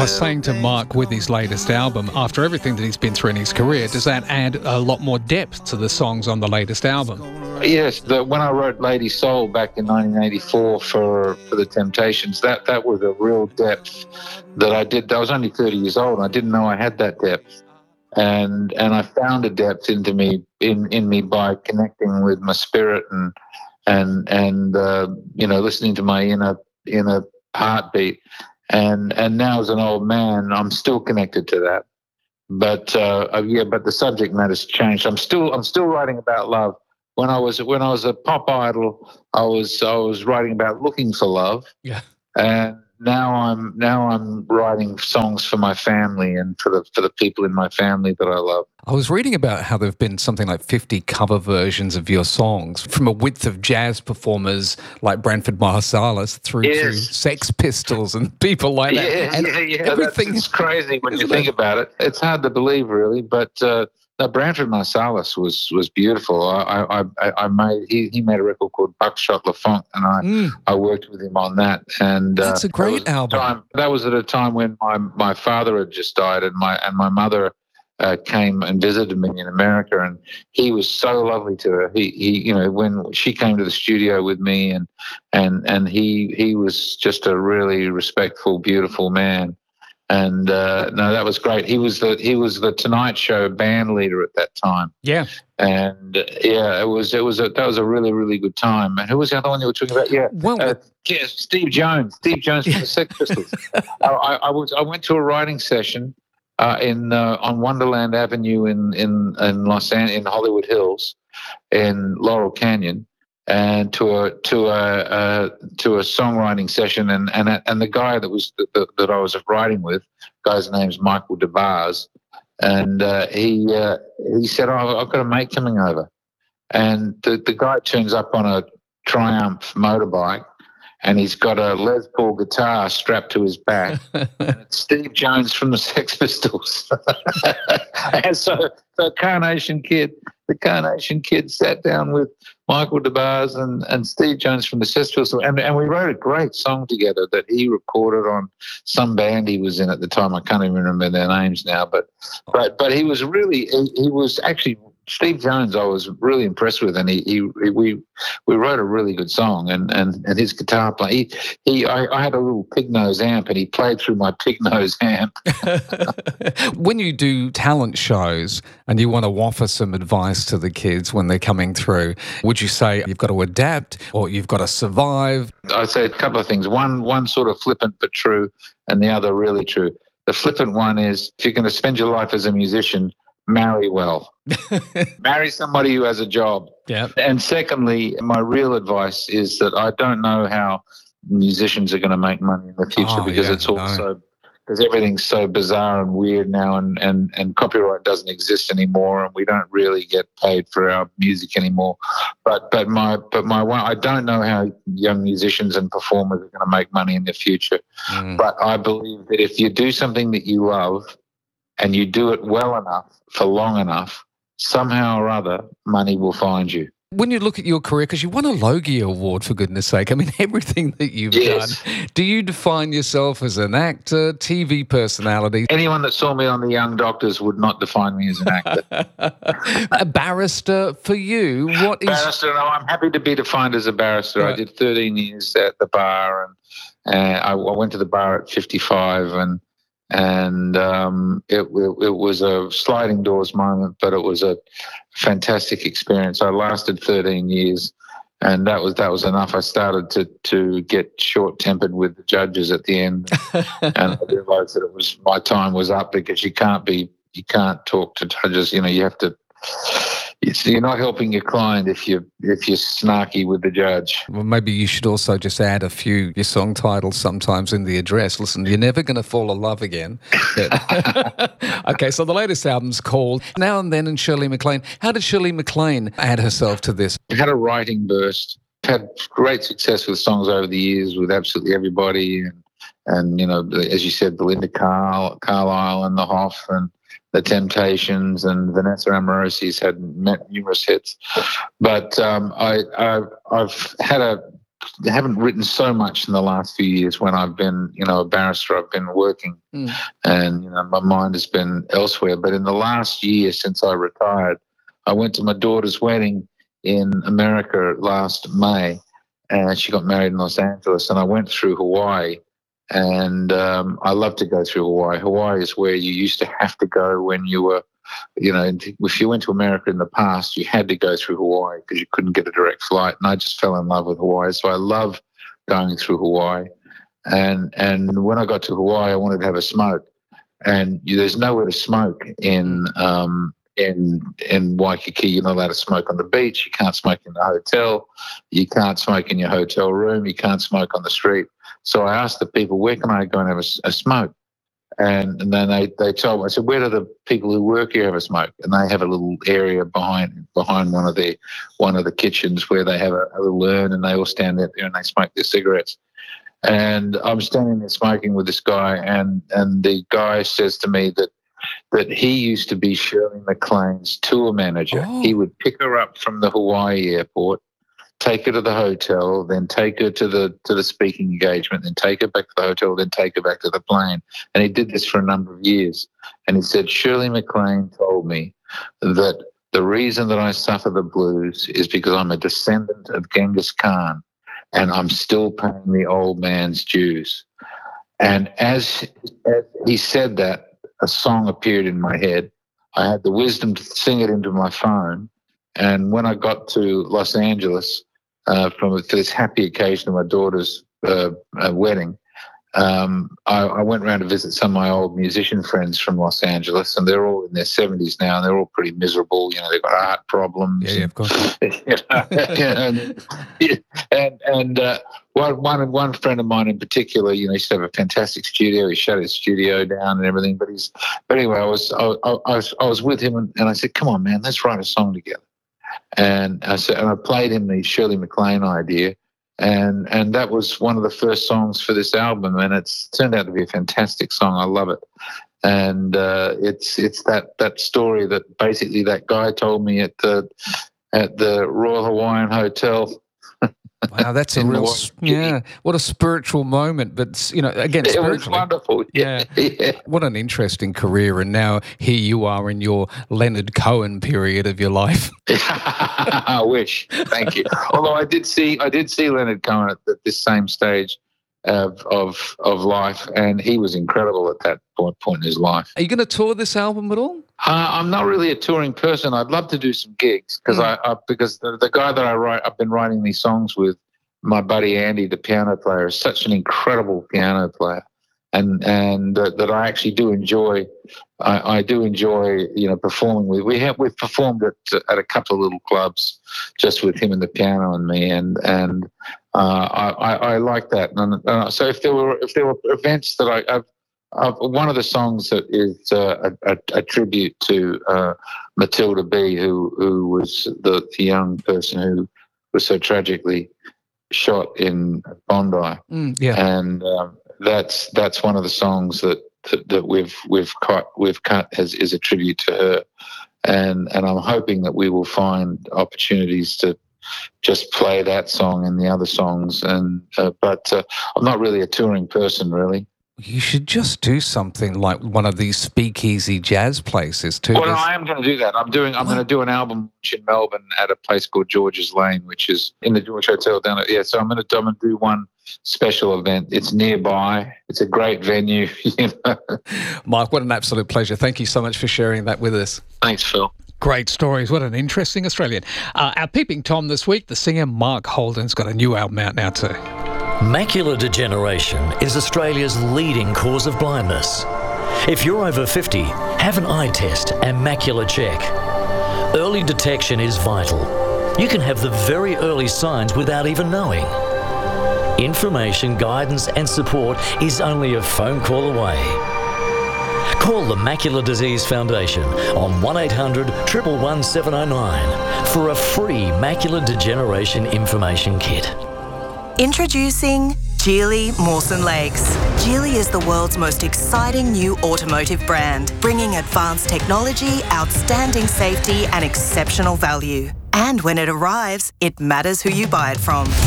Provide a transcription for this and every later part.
was saying to Mark with his latest album, after everything that he's been through in his career, does that add a lot more depth to the songs on the latest album? Yes, when I wrote Lady Soul back in 1984 for the Temptations, that was a real depth that I did. I was only 30 years old, and I didn't know I had that depth. And I found a depth into me in me by connecting with my spirit and listening to my inner heartbeat. And now as an old man, I'm still connected to that. But but the subject matter's changed. I'm still writing about love. When I was a pop idol, I was writing about looking for love. Yeah. And now I'm writing songs for my family and for the people in my family that I love. I was reading about how there have been something like 50 cover versions of your songs, from a width of jazz performers like Branford Marsalis through to Sex Pistols and people like that. Yeah. Everything It's crazy when you think about it. It's hard to believe, really, but Branford Marsalis was beautiful. He made a record called Buckshot LaFont, and I worked with him on that. And that's a great album. That was at a time when my father had just died, and my mother came and visited me in America, and he was so lovely to her. He when she came to the studio with me, and he was just a really respectful, beautiful man. And no, that was great. He was the Tonight Show band leader at that time. Yeah. And that was a really, really good time. And who was the other one you were talking about? Yeah, Steve Jones. Steve Jones from the Sex Pistols. I went to a writing session on Wonderland Avenue in Los Angeles, in Hollywood Hills, in Laurel Canyon, and to a songwriting session, and the guy that I was writing with, guy's name's Michael DeBars, and he said, "Oh, I've got a mate coming over," and the guy turns up on a Triumph motorbike, and he's got a Les Paul guitar strapped to his back. And it's Steve Jones from the Sex Pistols. And so the Carnation Kid sat down with Michael DeBars and Steve Jones from the Sex Pistols, and we wrote a great song together that he recorded on some band he was in at the time. I can't even remember their names now, but he was actually Steve Jones. I was really impressed with, and we wrote a really good song, and his guitar play. I had a little pig nose amp, and he played through my pig nose amp. When you do talent shows and you want to offer some advice to the kids when they're coming through, would you say you've got to adapt or you've got to survive? I'd say a couple of things. One sort of flippant but true, and the other really true. The flippant one is, if you're going to spend your life as a musician, marry well. Marry somebody who has a job. Yeah. And secondly, my real advice is that I don't know how musicians are going to make money in the future because everything's so bizarre and weird now, and copyright doesn't exist anymore, and we don't really get paid for our music anymore. But I don't know how young musicians and performers are going to make money in the future. But I believe that if you do something that you love and you do it well enough for long enough, somehow or other, money will find you. When you look at your career, because you won a Logie Award, for goodness sake, I mean, everything that you've done, do you define yourself as an actor, TV personality? Anyone that saw me on The Young Doctors would not define me as an actor. A barrister for you? What is... Barrister, no, I'm happy to be defined as a barrister. Right. I did 13 years at the bar, and I went to the bar at 55, and it was a sliding doors moment, but it was a fantastic experience. I lasted 13 years, and that was enough. I started to get short-tempered with the judges at the end, and I realised that my time was up, because you can't talk to judges. You have to. You're not helping your client if you're snarky with the judge. Well, maybe you should also just add your song titles sometimes in the address. Listen, you're never going to fall in love again. Okay, so the latest album's called Now and Then and Shirley MacLaine. How did Shirley MacLaine add herself to this? I had a writing burst. Had great success with songs over the years with absolutely everybody, and as you said, Belinda Carlisle and the Hoff and the Temptations, and Vanessa Amorosi's had numerous hits. But I've had a haven't written so much in the last few years when I've been, a barrister. I've been working and, my mind has been elsewhere. But in the last year since I retired, I went to my daughter's wedding in America last May, and she got married in Los Angeles, and I went through Hawaii. And I love to go through Hawaii. Hawaii is where you used to have to go when you were, if you went to America in the past, you had to go through Hawaii because you couldn't get a direct flight. And I just fell in love with Hawaii. So I love going through Hawaii. And when I got to Hawaii, I wanted to have a smoke. And there's nowhere to smoke in Waikiki. You're not allowed to smoke on the beach. You can't smoke in the hotel. You can't smoke in your hotel room. You can't smoke on the street. So I asked the people, where can I go and have a smoke? And then they told me, I said, where do the people who work here have a smoke? And they have a little area behind one of the kitchens where they have a little urn, and they all stand out there and they smoke their cigarettes. And I'm standing there smoking with this guy, and the guy says to me that he used to be Shirley MacLaine's tour manager. Oh. He would pick her up from the Hawaii airport, take her to the hotel, then take her to the speaking engagement, then take her back to the hotel, then take her back to the plane. And he did this for a number of years. And he said, Shirley MacLaine told me that the reason that I suffer the blues is because I'm a descendant of Genghis Khan, and I'm still paying the old man's dues. And as he said that, a song appeared in my head. I had the wisdom to sing it into my phone. And when I got to Los Angeles for this happy occasion of my daughter's wedding, I went around to visit some of my old musician friends from Los Angeles, and they're all in their 70s now, and they're all pretty miserable. They've got heart problems. Yeah, of course. One friend of mine in particular, he used to have a fantastic studio. He shut his studio down and everything. But anyway, I was with him, and I said, "Come on, man, let's write a song together." And I played him the Shirley MacLaine idea. And that was one of the first songs for this album, and it's turned out to be a fantastic song. I love it, and it's that story that basically that guy told me at the Royal Hawaiian Hotel. Wow, that's a real, what a spiritual moment. But, again, it spiritually. was wonderful. Yeah. What an interesting career. And now here you are in your Leonard Cohen period of your life. I wish. Thank you. Although I did see Leonard Cohen at this same stage of life, and he was incredible at that point in his life. Are you going to tour this album at all? I'm not really a touring person. I'd love to do some gigs because because the guy that I've been writing these songs with, my buddy Andy, the piano player, is such an incredible piano player, and that I actually do enjoy. I do enjoy performing with. We've performed at a couple of little clubs just with him and the piano and me, and I like that. And so if there were events that I've one of the songs that is a tribute to Matilda B, who was the young person who was so tragically shot in Bondi. And that's one of the songs that we've cut is a tribute to her, and I'm hoping that we will find opportunities to just play that song and the other songs. And but I'm not really a touring person, really. You should just do something like one of these speakeasy jazz places too. Well, no, I am going to do that. I'm going to do an album in Melbourne at a place called George's Lane, which is in the George Hotel down there. Yeah, so I'm going to do one special event. It's nearby. It's a great venue. Mike, what an absolute pleasure. Thank you so much for sharing that with us. Thanks, Phil. Great stories. What an interesting Australian. Our Peeping Tom this week, the singer Mark Holden's got a new album out now too. Macular degeneration is Australia's leading cause of blindness. If you're over 50, have an eye test and macular check. Early detection is vital. You can have the very early signs without even knowing. Information, guidance and support is only a phone call away. Call the Macular Disease Foundation on 1800 111 709 for a free macular degeneration information kit. Introducing Geely Mawson Lakes. Geely is the world's most exciting new automotive brand, bringing advanced technology, outstanding safety and exceptional value. And when it arrives, it matters who you buy it from. At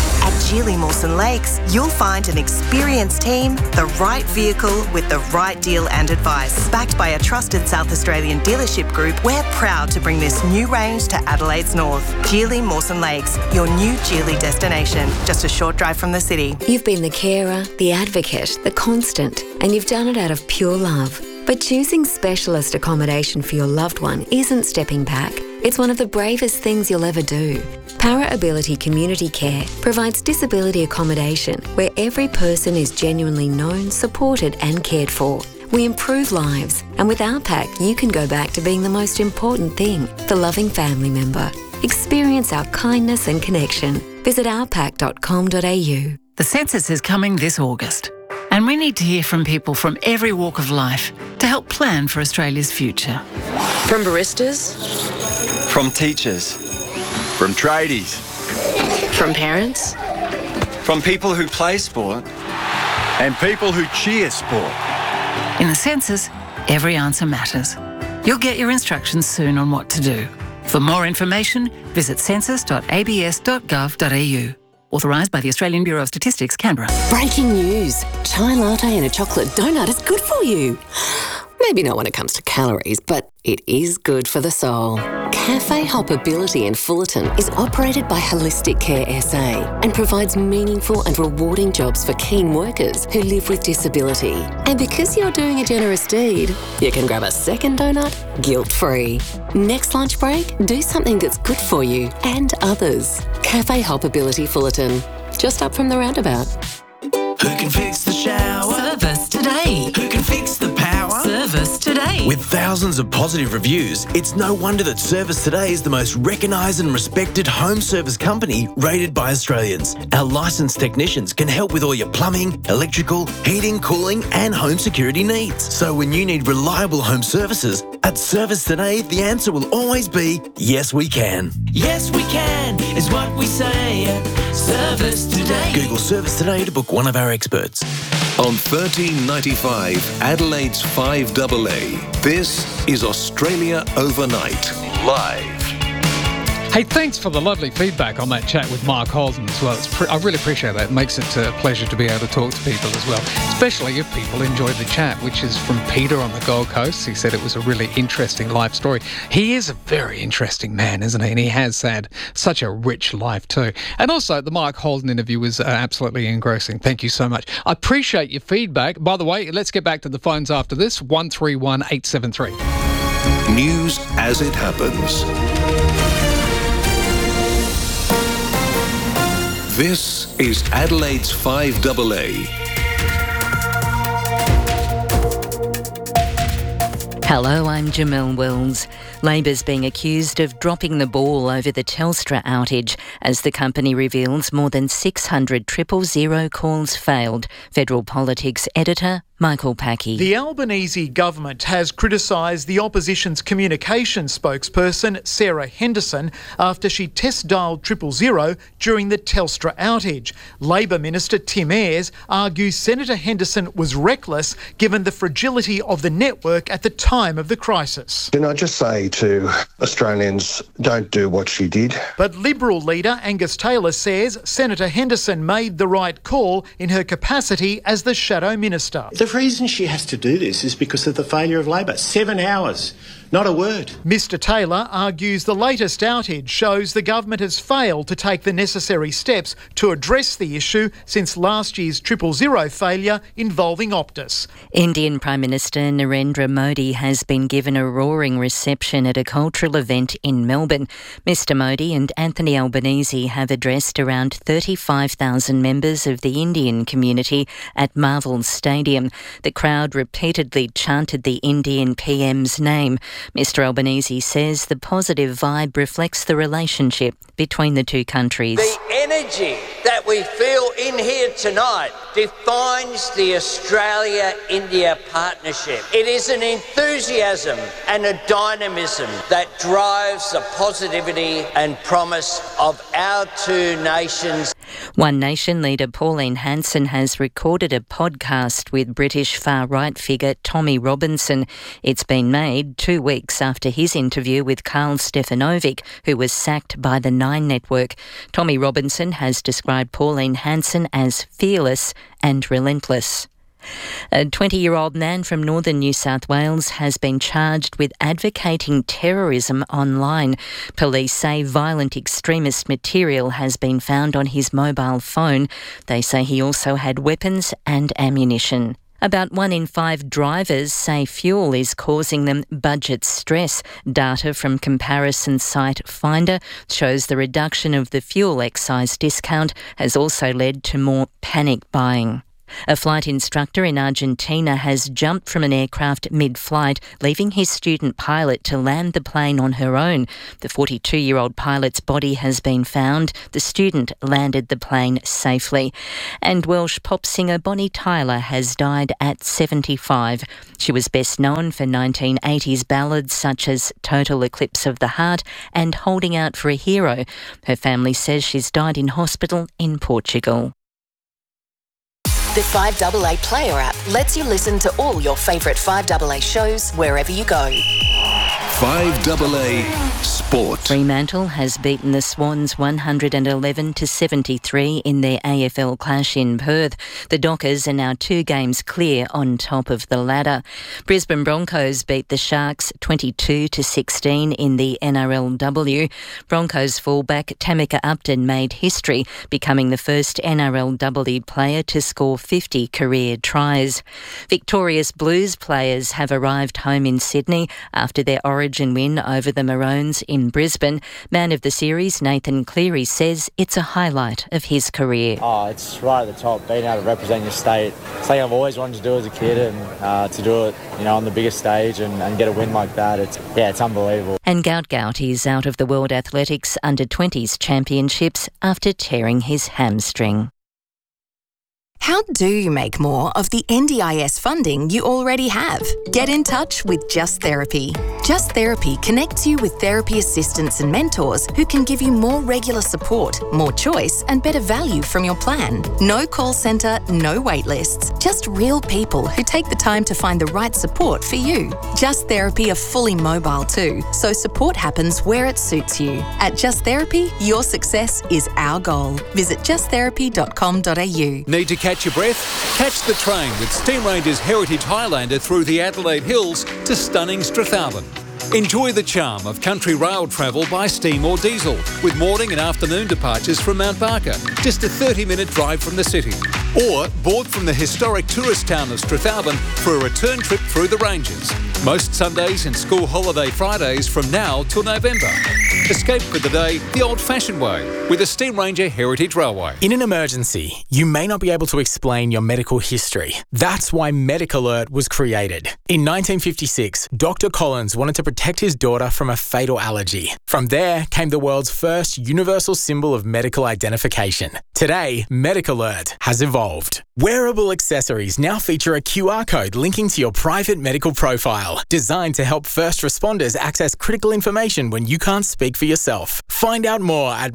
Geely Mawson Lakes, you'll find an experienced team, the right vehicle with the right deal and advice. Backed by a trusted South Australian dealership group, we're proud to bring this new range to Adelaide's north. Geely Mawson Lakes, your new Geely destination, just a short drive from the city. You've been the carer, the advocate, the constant, and you've done it out of pure love. But choosing specialist accommodation for your loved one isn't stepping back. It's one of the bravest things you'll ever do. Para Ability Community Care provides disability accommodation where every person is genuinely known, supported and cared for. We improve lives, and with our pack, you can go back to being the most important thing, the loving family member. Experience our kindness and connection. Visit ourpack.com.au. The census is coming this August, and we need to hear from people from every walk of life to help plan for Australia's future. From baristas, from teachers, from tradies, from parents, from people who play sport, and people who cheer sport. In the census, every answer matters. You'll get your instructions soon on what to do. For more information, visit census.abs.gov.au. Authorised by the Australian Bureau of Statistics, Canberra. Breaking news. Chai latte and a chocolate donut is good for you. Maybe not when it comes to calories, but it is good for the soul. Cafe Hoppability in Fullerton is operated by Holistic Care SA and provides meaningful and rewarding jobs for keen workers who live with disability. And because you're doing a generous deed, you can grab a second donut guilt-free. Next lunch break, do something that's good for you and others. Cafe Hoppability Fullerton, just up from the roundabout. Who can fix the shower? Service today. Who can fix the power? Service today. With thousands of positive reviews, it's no wonder that Service Today is the most recognised and respected home service company rated by Australians. Our licensed technicians can help with all your plumbing, electrical, heating, cooling and home security needs. So when you need reliable home services, at Service Today, the answer will always be, yes we can. Yes we can is what we say at Service Today. Google Service Today to book one of our experts. On 1395 Adelaide's 5AA, this is Australia Overnight, live. Hey, thanks for the lovely feedback on that chat with Mark Holden as well. I really appreciate that. It makes it a pleasure to be able to talk to people as well, especially if people enjoyed the chat, which is from Peter on the Gold Coast. He said it was a really interesting life story. He is a very interesting man, isn't he? And he has had such a rich life too. And also, the Mark Holden interview was absolutely engrossing. Thank you so much. I appreciate your feedback. By the way, let's get back to the phones after this. 131 873. News as it happens. This is Adelaide's 5AA. Hello, I'm Jamelle Wells. Labor's being accused of dropping the ball over the Telstra outage as the company reveals more than 600 000 calls failed. Federal Politics editor Michael Packey. The Albanese government has criticised the opposition's communications spokesperson Sarah Henderson after she test-dialed 000 during the Telstra outage. Labor Minister Tim Ayres argues Senator Henderson was reckless given the fragility of the network at the time of the crisis. Can I just say to Australians, don't do what she did. But Liberal leader Angus Taylor says Senator Henderson made the right call in her capacity as the Shadow Minister. The reason she has to do this is because of the failure of Labor. 7 hours, not a word. Mr Taylor argues the latest outage shows the government has failed to take the necessary steps to address the issue since last year's 000 failure involving Optus. Indian Prime Minister Narendra Modi has been given a roaring reception at a cultural event in Melbourne. Mr Modi and Anthony Albanese have addressed around 35,000 members of the Indian community at Marvel Stadium. The crowd repeatedly chanted the Indian PM's name. Mr Albanese says the positive vibe reflects the relationship between the two countries. The energy that we feel in here tonight defines the Australia-India partnership. It is an enthusiasm and a dynamism that drives the positivity and promise of our two nations. One Nation leader Pauline Hanson has recorded a podcast with British far-right figure Tommy Robinson. It's been made 2 weeks after his interview with Karl Stefanovic, who was sacked by the Nine Network. Tommy Robinson has described Pauline Hanson as fearless and relentless. A 20-year-old man from northern New South Wales has been charged with advocating terrorism online. Police say violent extremist material has been found on his mobile phone. They say he also had weapons and ammunition. About 1 in 5 drivers say fuel is causing them budget stress. Data from comparison site Finder shows the reduction of the fuel excise discount has also led to more panic buying. A flight instructor in Argentina has jumped from an aircraft mid-flight, leaving his student pilot to land the plane on her own. The 42-year-old pilot's body has been found. The student landed the plane safely. And Welsh pop singer Bonnie Tyler has died at 75. She was best known for 1980s ballads such as Total Eclipse of the Heart and Holding Out for a Hero. Her family says she's died in hospital in Portugal. The 5AA Player app lets you listen to all your favourite 5AA shows wherever you go. 5AA Sport. Fremantle has beaten the Swans 111-73 in their AFL clash in Perth. The Dockers are now 2 games clear on top of the ladder. Brisbane Broncos beat the Sharks 22-16 in the NRLW. Broncos fullback Tamika Upton made history, becoming the first NRLW player to score 50 career tries. Victorious Blues players have arrived home in Sydney after their Origin win over the Maroons in Brisbane. Man of the series Nathan Cleary says it's a highlight of his career. It's right at the top, being able to represent your state. It's something I've always wanted to do as a kid, and to do it, on the biggest stage and get a win like that, it's unbelievable. And Gout is out of the World Athletics Under-20s Championships after tearing his hamstring. How do you make more of the NDIS funding you already have? Get in touch with Just Therapy. Just Therapy connects you with therapy assistants and mentors who can give you more regular support, more choice, and better value from your plan. No call centre, no wait lists, just real people who take the time to find the right support for you. Just Therapy are fully mobile too, so support happens where it suits you. At Just Therapy, your success is our goal. Visit justtherapy.com.au. Need to catch your breath? Catch the train with Steam Ranger's Heritage Highlander through the Adelaide Hills to stunning Strathalbyn. Enjoy the charm of country rail travel by steam or diesel, with morning and afternoon departures from Mount Barker, just a 30-minute drive from the city. Or board from the historic tourist town of Strathalbyn for a return trip through the Ranges. Most Sundays and school holiday Fridays from now till November. Escape for the day the old-fashioned way with a Steam Ranger Heritage Railway. In an emergency, you may not be able to explain your medical history. That's why MedicAlert was created. In 1956, Dr. Collins wanted to protect his daughter from a fatal allergy. From there came the world's first universal symbol of medical identification. Today, MedicAlert has evolved. Wearable accessories now feature a QR code linking to your private medical profile, designed to help first responders access critical information when you can't speak for yourself. Find out more at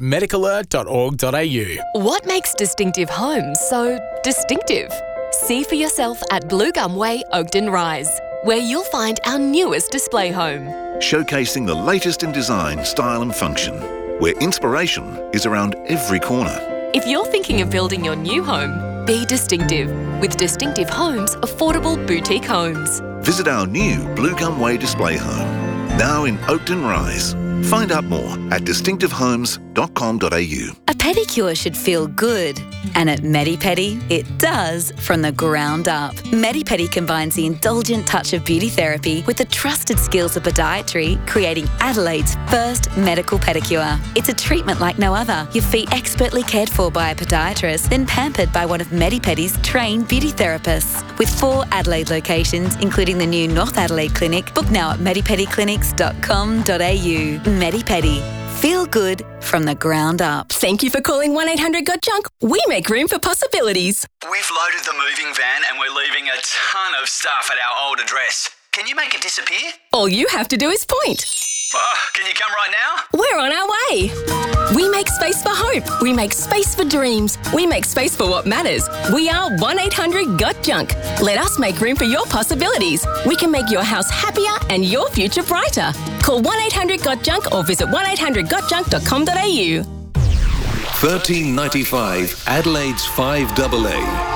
medicalert.org.au. What makes Distinctive Homes so distinctive? See for yourself at Blue Gum Way, Oakden Rise, where you'll find our newest display home. Showcasing the latest in design, style and function, where inspiration is around every corner. If you're thinking of building your new home, be distinctive with Distinctive Homes Affordable Boutique Homes. Visit our new Blue Gum Way display home, now in Oakden Rise. Find out more at distinctivehomes.com.au. A pedicure should feel good, and at Medi-Pedi, it does from the ground up. Medi-Pedi combines the indulgent touch of beauty therapy with the trusted skills of podiatry, creating Adelaide's first medical pedicure. It's a treatment like no other. Your feet expertly cared for by a podiatrist, then pampered by one of Medi-Pedi's trained beauty therapists. With 4 Adelaide locations, including the new North Adelaide Clinic, book now at medipediclinics.com.au. Medi-Pedi. Feel good from the ground up. Thank you for calling 1-800-GOT-JUNK. We make room for possibilities. We've loaded the moving van and we're leaving a ton of stuff at our old address. Can you make it disappear? All you have to do is point. Can you come right now? We're on our way. We make space for hope. We make space for dreams. We make space for what matters. We are 1-800-GOT-JUNK. Let us make room for your possibilities. We can make your house happier and your future brighter. Call 1-800-GOT-JUNK or visit 1800gotjunk.com.au. 1395 Adelaide's 5AA.